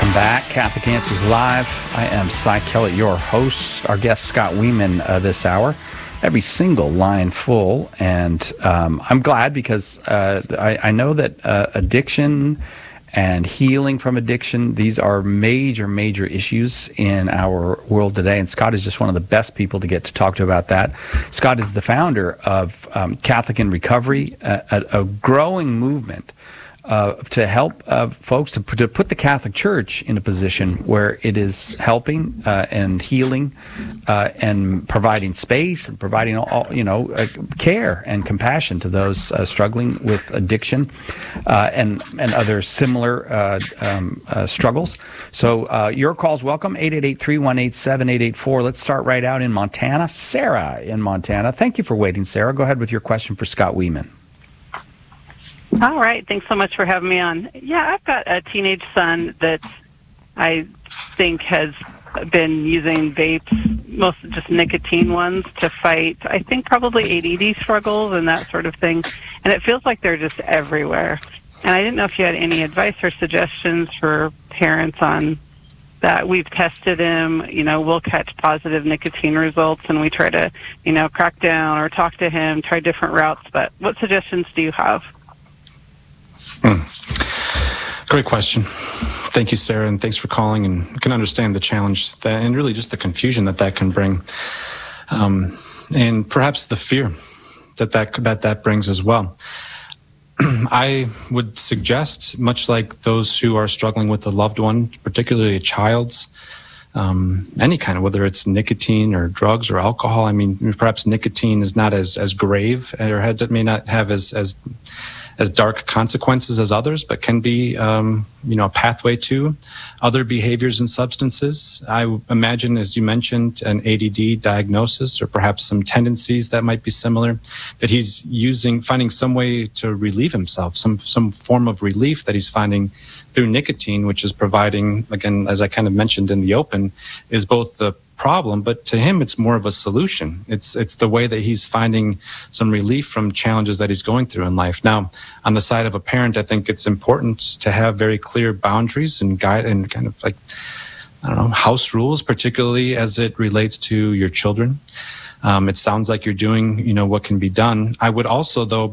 Welcome back. Catholic Answers Live. I am Cy Kellett, your host. Our guest, Scott Weeman, this hour. Every single line full. And I'm glad because I know that addiction and healing from addiction, these are major, major issues in our world today. And Scott is just one of the best people to get to talk to about that. Scott is the founder of Catholic in Recovery, a growing movement to help folks to put the Catholic Church in a position where it is helping and healing and providing space and providing care and compassion to those struggling with addiction and other similar struggles. So your call's welcome, 888-318-7884. Let's start right out in Montana. Sarah in Montana. Thank you for waiting, Sarah. Go ahead with your question for Scott Weeman. All right. Thanks so much for having me on. Yeah, I've got a teenage son that I think has been using vapes, most just nicotine ones, to fight, I think, probably ADD struggles and that sort of thing. And it feels like they're just everywhere. And I didn't know if you had any advice or suggestions for parents on that. We've tested him, we'll catch positive nicotine results, and we try to, crack down or talk to him, try different routes. But what suggestions do you have? Great question. Thank you, Sarah, and thanks for calling. And I can understand the challenge and really just the confusion that can bring, and perhaps the fear that brings as well. I would suggest, much like those who are struggling with a loved one, particularly a child's, any kind of, whether it's nicotine or drugs or alcohol. I mean, perhaps nicotine is not as grave, or may not have as dark consequences as others, but can be, a pathway to other behaviors and substances. I imagine, as you mentioned, an ADD diagnosis, or perhaps some tendencies that might be similar, that he's finding some way to relieve himself, some form of relief that he's finding through nicotine, which is providing, again, as I kind of mentioned in the open, is both the problem, but to him it's more of a solution. It's the way that he's finding some relief from challenges that he's going through in life. Now, on the side of a parent, I think it's important to have very clear boundaries and guide and kind of house rules, particularly as it relates to your children. It sounds like you're doing what can be done. I would also, though,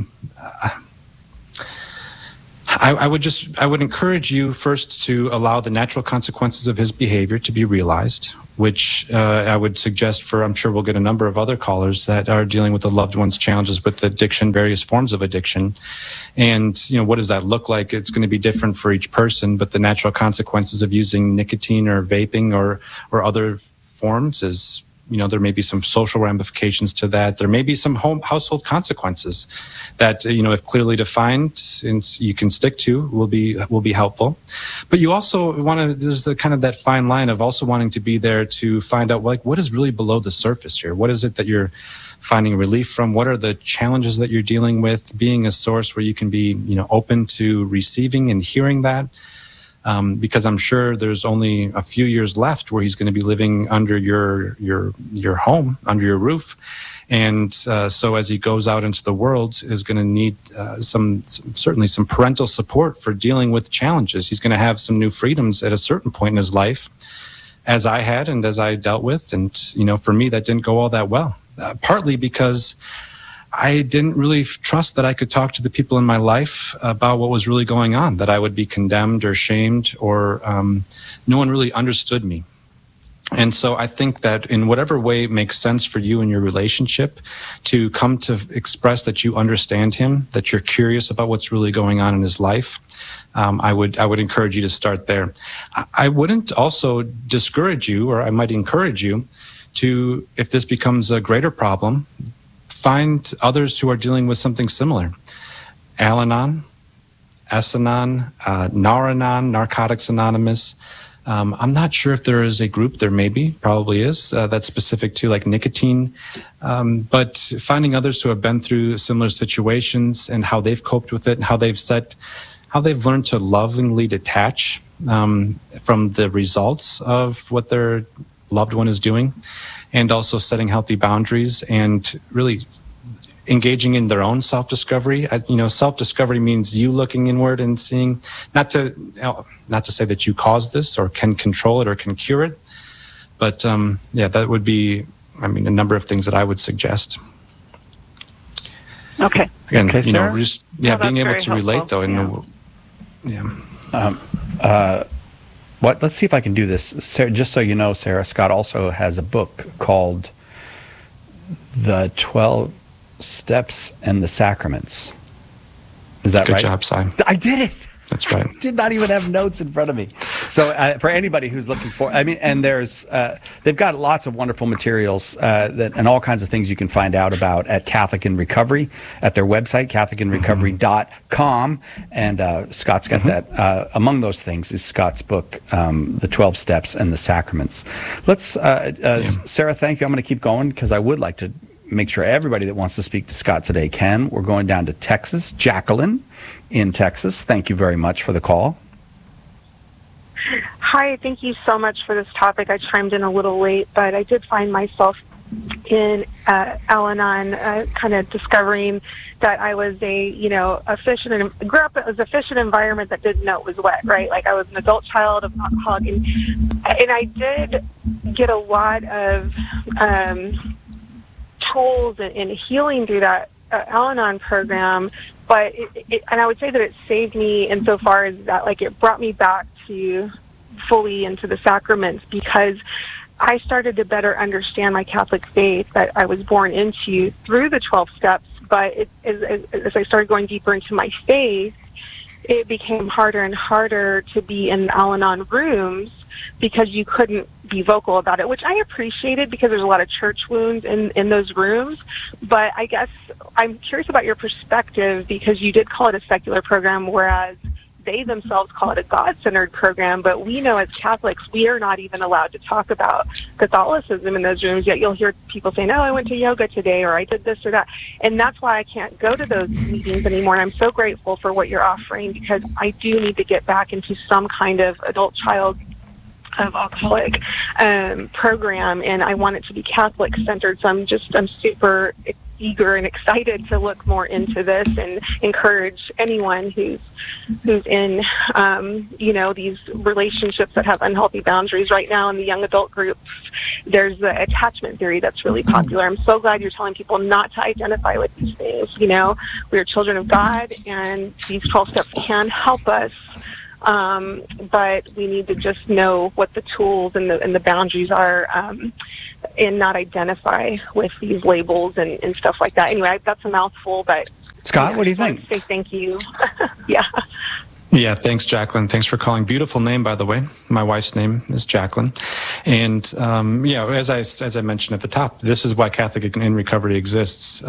I would encourage you first to allow the natural consequences of his behavior to be realized, which I would suggest I'm sure we'll get a number of other callers that are dealing with the loved one's challenges with addiction, various forms of addiction. And, what does that look like? It's going to be different for each person, but the natural consequences of using nicotine or vaping or other forms is, there may be some social ramifications to that. There may be some household consequences that, if clearly defined and you can stick to, will be helpful. But you also there's the kind of that fine line of also wanting to be there to find out, what is really below the surface here? What is it that you're finding relief from? What are the challenges that you're dealing with? Being a source where you can be, open to receiving and hearing that. Because I'm sure there's only a few years left where he's going to be living under your home, under your roof. And so as he goes out into the world, is going to need certainly some parental support for dealing with challenges. He's going to have some new freedoms at a certain point in his life, as I had and as I dealt with. And, for me, that didn't go all that well, partly because I didn't really trust that I could talk to the people in my life about what was really going on, that I would be condemned or shamed, or no one really understood me. And so I think that in whatever way it makes sense for you in your relationship to come to express that you understand him, that you're curious about what's really going on in his life, I would encourage you to start there. I wouldn't also discourage you, or I might encourage you to, if this becomes a greater problem, find others who are dealing with something similar. Al-Anon, S-Anon, Nar-Anon, Narcotics Anonymous. I'm not sure if there is a group, there probably is, that's specific to nicotine. But finding others who have been through similar situations and how they've coped with it and how they've learned to lovingly detach from the results of what their loved one is doing, and also setting healthy boundaries and really engaging in their own self-discovery. Self-discovery means you looking inward and seeing, not to say that you caused this or can control it or can cure it, but that would be, a number of things that I would suggest. Okay. Again, okay, Sarah? Being able to relate though, Let's see if I can do this. Sarah, just so you know, Sarah, Scott also has a book called The 12 Steps and the Sacraments. Is that right? Good job, Si. I did it. That's right. I did not even have notes in front of me. So for anybody who's looking for, and there's, they've got lots of wonderful materials and all kinds of things you can find out about at Catholic in Recovery at their website, CatholicInRecovery.com. And Scott's got that. Among those things is Scott's book, The 12 Steps and the Sacraments. Let's, Sarah, thank you. I'm going to keep going because I would like to make sure everybody that wants to speak to Scott today can. We're going down to Texas. Jacqueline in Texas. Thank you very much for the call. Hi, thank you so much for this topic. I chimed in a little late, but I did find myself in Al-Anon, kind of discovering that I was a fish in grew up. It was a fish in an environment that didn't know it was wet, right? Like I was an adult child of an alcoholic, and I did get a lot of tools and healing through that Al-Anon program, but and I would say that it saved me insofar as that, like, it brought me back to fully into the sacraments, because I started to better understand my Catholic faith that I was born into through the 12 steps. But as I started going deeper into my faith, it became harder and harder to be in Al-Anon rooms because you couldn't be vocal about it, which I appreciated because there's a lot of church wounds in those rooms. But I guess I'm curious about your perspective, because you did call it a secular program, whereas they themselves call it a God-centered program. But we know as Catholics, we are not even allowed to talk about Catholicism in those rooms, yet you'll hear people saying, oh, I went to yoga today, or I did this or that. And that's why I can't go to those meetings anymore. And I'm so grateful for what you're offering, because I do need to get back into some kind of adult child of alcoholic program, and I want it to be Catholic centered. So I'm super eager and excited to look more into this and encourage anyone who's in these relationships that have unhealthy boundaries. Right now in the young adult groups, there's the attachment theory that's really popular. I'm so glad you're telling people not to identify with these things. We're children of God, and these 12 steps can help us. But we need to just know what the tools and the boundaries are, and not identify with these labels and stuff like that. Anyway, that's a mouthful, but Scott, what do you think? Say thank you. Yeah. Yeah, thanks, Jacqueline. Thanks for calling. Beautiful name, by the way. My wife's name is Jacqueline. And, as I mentioned at the top, this is why Catholic in Recovery exists.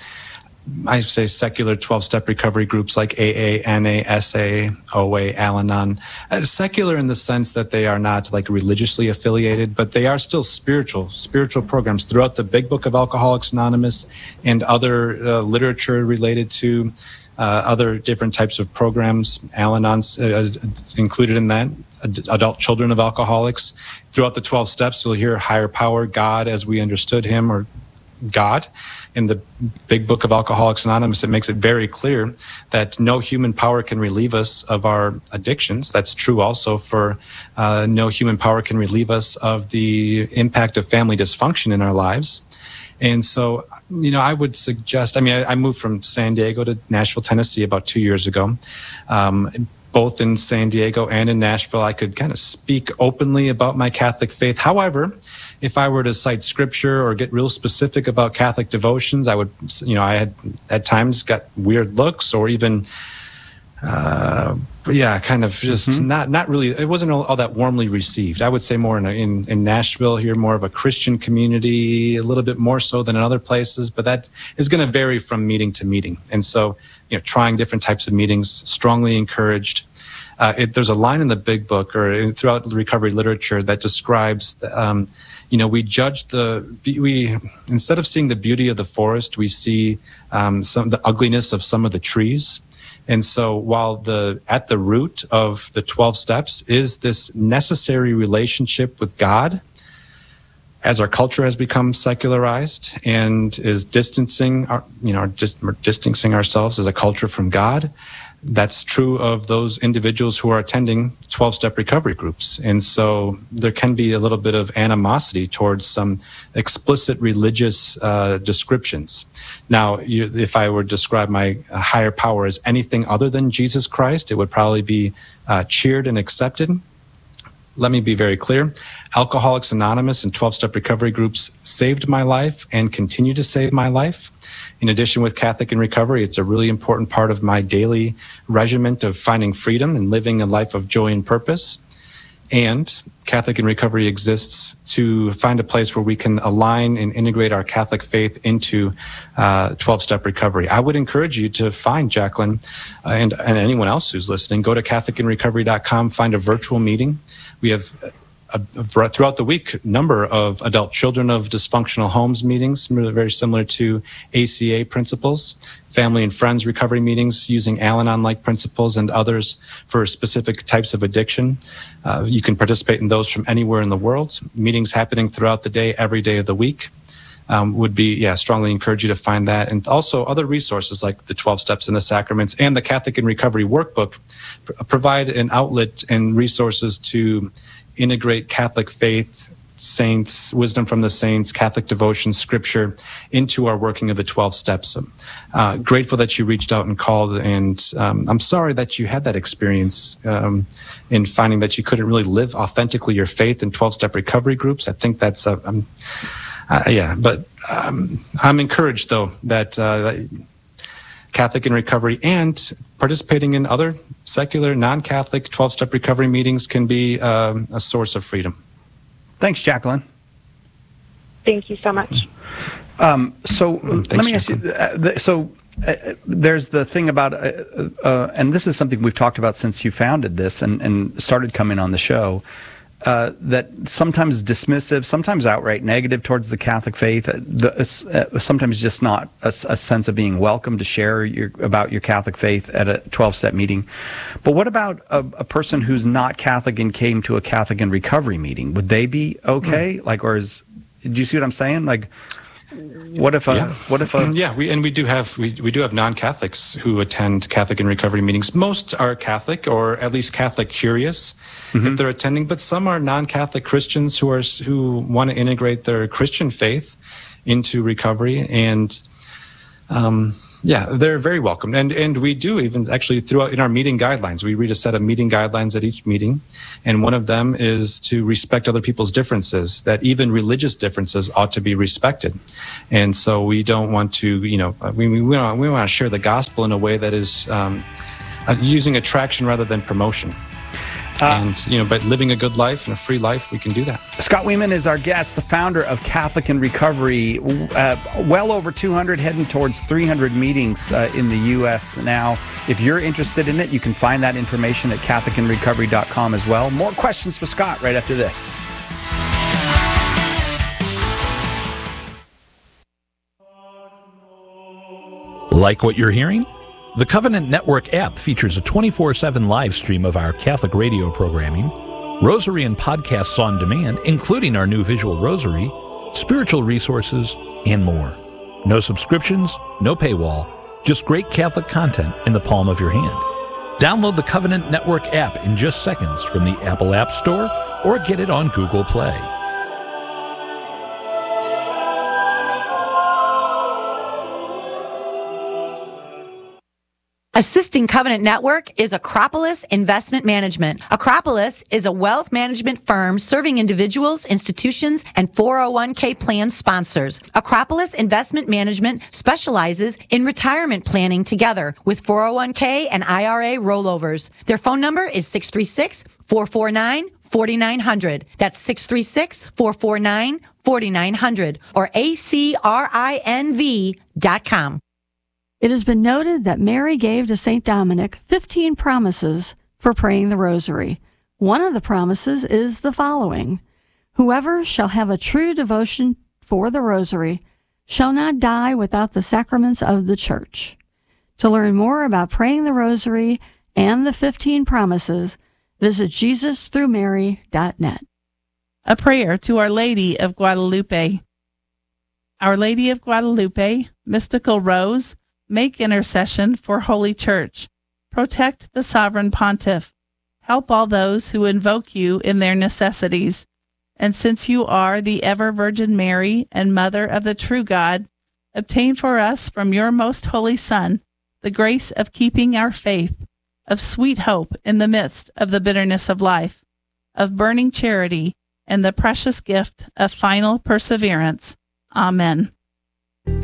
I say secular 12-step recovery groups like AA, NA, SA, OA, Al-Anon. Secular in the sense that they are not like religiously affiliated, but they are still spiritual programs throughout the Big Book of Alcoholics Anonymous and other literature related to other different types of programs. Al-Anon's included in that. Adult children of alcoholics. Throughout the 12 steps, you'll hear higher power, God as we understood him, or God. In the Big Book of Alcoholics Anonymous, it makes it very clear that no human power can relieve us of our addictions. That's true also for no human power can relieve us of the impact of family dysfunction in our lives. And so, I would suggest, I moved from San Diego to Nashville, Tennessee about 2 years ago. Both in San Diego and in Nashville, I could kind of speak openly about my Catholic faith. However, if I were to cite scripture or get real specific about Catholic devotions, I would, I had at times got weird looks, or even, kind of just not really, it wasn't all that warmly received. I would say more in Nashville here, more of a Christian community, a little bit more so than in other places, but that is going to vary from meeting to meeting. And so, trying different types of meetings, strongly encouraged. There's a line in the Big Book or throughout the recovery literature that describes, we judge we instead of seeing the beauty of the forest, we see the ugliness of some of the trees. And so while at the root of the 12 steps is this necessary relationship with God, as our culture has become secularized and is distancing ourselves as a culture from God, that's true of those individuals who are attending 12-step recovery groups. And so there can be a little bit of animosity towards some explicit religious descriptions. Now, if I were to describe my higher power as anything other than Jesus Christ, it would probably be cheered and accepted. Let me be very clear. Alcoholics Anonymous and 12-step recovery groups saved my life and continue to save my life. In addition, with Catholic in Recovery, it's a really important part of my daily regimen of finding freedom and living a life of joy and purpose. And Catholic in Recovery exists to find a place where we can align and integrate our Catholic faith into 12-step recovery. I would encourage you to find Jacqueline and anyone else who's listening. Go to CatholicInRecovery.com, find a virtual meeting. We have throughout the week, number of adult children of dysfunctional homes meetings, very similar to ACA principles, family and friends recovery meetings using Al-Anon-like principles and others for specific types of addiction. You can participate in those from anywhere in the world. Meetings happening throughout the day, every day of the week. Strongly encourage you to find that. And also other resources like the 12 Steps in the Sacraments and the Catholic in Recovery Workbook provide an outlet and resources to integrate Catholic faith, saints, wisdom from the saints, Catholic devotion, scripture into our working of the 12 steps. Grateful that you reached out and called, and I'm sorry that you had that experience in finding that you couldn't really live authentically your faith in 12-step recovery groups. I think that's I'm encouraged though that Catholic in Recovery and participating in other secular, non-Catholic 12-step recovery meetings can be a source of freedom. Thanks, Jacqueline. Thank you so much. Let me ask you, there's the thing about, and this is something we've talked about since you founded this and started coming on the show, that sometimes dismissive, sometimes outright negative towards the Catholic faith, sometimes just not a sense of being welcome to share about your Catholic faith at a 12-step meeting. But what about a person who's not Catholic and came to a Catholic in Recovery meeting? Would they be okay? Do you see what I'm saying? We do have non-Catholics who attend Catholic in Recovery meetings. Most are Catholic, or at least Catholic curious, if they're attending, but some are non-Catholic Christians who want to integrate their Christian faith into recovery, and they're very welcome. And we do even actually throughout in our meeting guidelines, we read a set of meeting guidelines at each meeting, and one of them is to respect other people's differences, that even religious differences ought to be respected. And so we don't want to, we want to share the gospel in a way that is using attraction rather than promotion. But living a good life and a free life, we can do that. Scott Wieman is our guest, the founder of Catholic in Recovery. Well over 200, heading towards 300 meetings in the U.S. now. If you're interested in it, you can find that information at CatholicInRecovery.com as well. More questions for Scott right after this. Like what you're hearing? The Covenant Network app features a 24/7 live stream of our Catholic radio programming, rosary and podcasts on demand, including our new visual rosary, spiritual resources, and more. No subscriptions, no paywall, just great Catholic content in the palm of your hand. Download the Covenant Network app in just seconds from the Apple App Store or get it on Google Play. Assisting Covenant Network is Acropolis Investment Management. Acropolis is a wealth management firm serving individuals, institutions, and 401k plan sponsors. Acropolis Investment Management specializes in retirement planning together with 401k and IRA rollovers. Their phone number is 636-449-4900. That's 636-449-4900 or acrinv.com. It has been noted that Mary gave to St. Dominic 15 promises for praying the rosary. One of the promises is the following: whoever shall have a true devotion for the rosary shall not die without the sacraments of the Church. To learn more about praying the rosary and the 15 promises, visit JesusThroughMary.net. A prayer to Our Lady of Guadalupe. Our Lady of Guadalupe, mystical rose, make intercession for Holy Church. Protect the sovereign pontiff. Help all those who invoke you in their necessities. And since you are the ever Virgin Mary and Mother of the true God, obtain for us from your most holy Son the grace of keeping our faith, of sweet hope in the midst of the bitterness of life, of burning charity, and the precious gift of final perseverance. Amen.